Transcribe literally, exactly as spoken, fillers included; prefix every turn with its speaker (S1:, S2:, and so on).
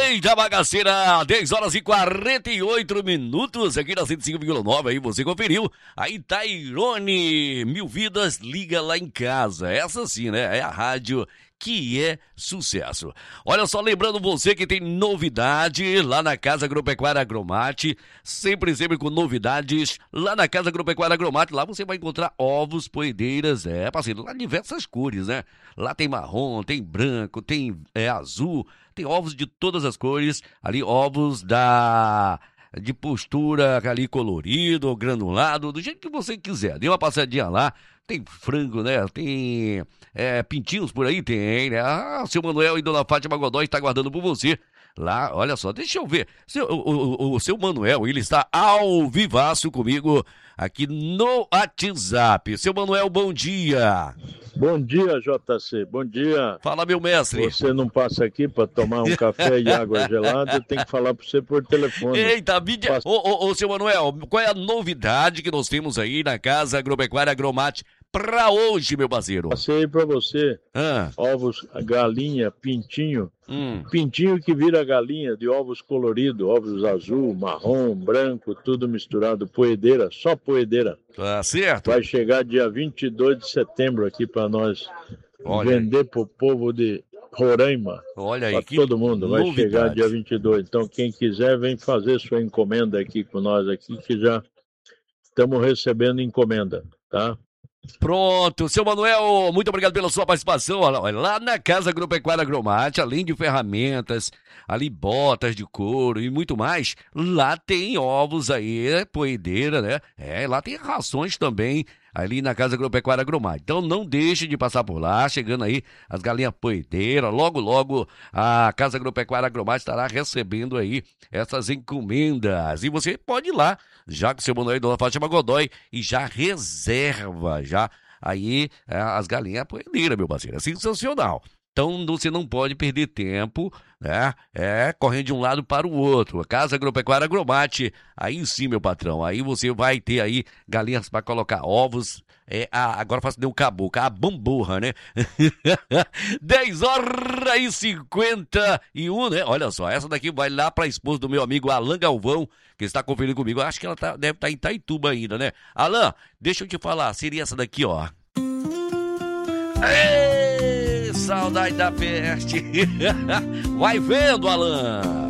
S1: Eita, bagaceira, dez horas e quarenta e oito minutos aqui na cento e cinco vírgula nove, aí você conferiu. Aí Tairone, Mil Vidas, liga lá em casa. Essa sim, né? É a rádio que é sucesso. Olha só, lembrando você que tem novidade lá na Casa Agropecuária Agromate, sempre, sempre com novidades lá na Casa Agropecuária Agromate. Lá você vai encontrar ovos, poedeiras, é, parceiro, lá diversas cores, né? Lá tem marrom, tem branco, tem é, azul, tem ovos de todas as cores, ali ovos da... de postura ali colorido, granulado, do jeito que você quiser. Dê uma passadinha lá. Tem frango, né? Tem é, pintinhos por aí? Tem, né? Ah, seu Manuel e Dona Fátima Godoy está aguardando por você. Lá, olha só, deixa eu ver. Seu, o, o, o seu Manuel, ele está ao vivaço comigo aqui no WhatsApp. Seu Manuel, bom dia.
S2: Bom dia, J C. Bom dia.
S1: Fala, meu mestre.
S2: Você não passa aqui para tomar um café e água gelada, eu tenho que falar para você por telefone.
S1: Eita, mídia. Passa... Ô, ô, ô, seu Manuel, qual é a novidade que nós temos aí na Casa Agropecuária Agromate pra hoje, meu parceiro?
S2: Passei para você.
S1: Ah.
S2: Ovos, galinha, pintinho.
S1: Hum.
S2: Pintinho que vira galinha, de ovos coloridos, ovos azul, marrom, branco, tudo misturado. Poedeira, só poedeira.
S1: Tá certo.
S2: Vai chegar dia vinte e dois de setembro aqui para nós. Olha vender aí. Pro povo de Roraima.
S1: Olha aí,
S2: pra
S1: que
S2: todo mundo. Vai
S1: novidade.
S2: Chegar dia vinte e dois. Então, quem quiser, vem fazer sua encomenda aqui com nós aqui, que já estamos recebendo encomenda, tá?
S1: Pronto, seu Manuel, muito obrigado pela sua participação. Lá na Casa Agropecuária Agromate, além de ferramentas, ali botas de couro e muito mais, lá tem ovos aí, poedeira, né? É, lá tem rações também, ali na Casa Agropecuária Agromate. Então não deixe de passar por lá, chegando aí as galinhas poedeiras. Logo, logo a Casa Agropecuária Agromate estará recebendo aí essas encomendas. E você pode ir lá, já com o seu Manuel e Dona Fátima Godoy, e já reserva, já aí as galinhas poedeiras, meu parceiro. É sensacional. Então você não pode perder tempo, né? É, correndo de um lado para o outro. A Casa Agropecuária Agromate, aí sim, meu patrão. Aí você vai ter aí galinhas para colocar ovos. É, a, agora faço um caboclo, a bamburra, né? dez horas e cinquenta e um, né? Olha só, essa daqui vai lá para a esposa do meu amigo Alan Galvão, que está conferindo comigo. Acho que ela tá, deve estar tá em Itaituba ainda, né? Alan, deixa eu te falar, seria essa daqui, ó. Ei, saudade da peste. Vai vendo, Alan.